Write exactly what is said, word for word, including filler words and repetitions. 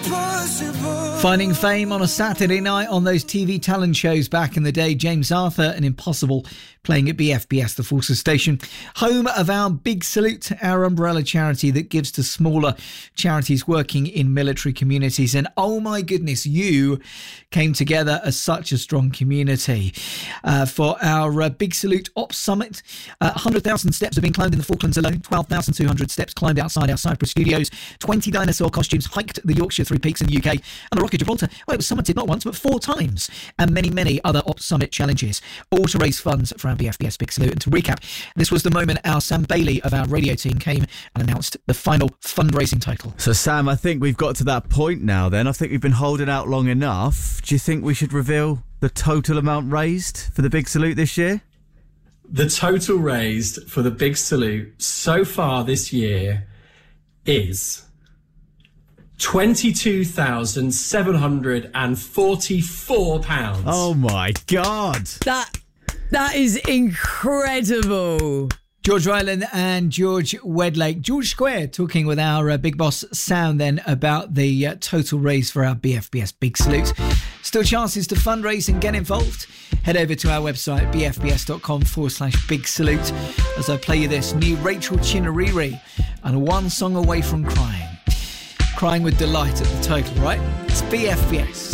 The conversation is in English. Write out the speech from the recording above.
Finding fame on a Saturday night on those T V talent shows back in the day. James Arthur and Impossible playing at B F B S, the Forces Station, home of our Big Salute, our umbrella charity that gives to smaller charities working in military communities. And oh my goodness, you came together as such a strong community uh, for our uh, Big Salute Ops Summit. Uh, one hundred thousand steps have been climbed in the Falklands alone, twelve thousand two hundred steps climbed outside our Cyprus studios, twenty dinosaur costumes hiked the Yorkshire Three Peaks in the U K, and the Rock of Gibraltar, well, it was summited not once but four times, and many, many other Ops Summit challenges, all to raise funds for our B F B S Big Salute. And to recap, this was the moment our Sam Bailey of our radio team came and announced the final fundraising total. So Sam, I think we've got to that point now then. I think we've been holding out long enough. Do you think we should reveal the total amount raised for the Big Salute this year? The total raised for the Big Salute so far this year is twenty-two thousand seven hundred forty-four pounds. Oh my God. That that is incredible. George Ryland and George Wedlake. George Square talking with our uh, big boss Sam then about the uh, total raise for our B F B S Big Salute. Still chances to fundraise and get involved. Head over to our website, bfbs.com forward slash big salute, as I play you this new Rachel Chinariri and One Song Away from Crying. Crying with delight at the total, right? It's B F B S.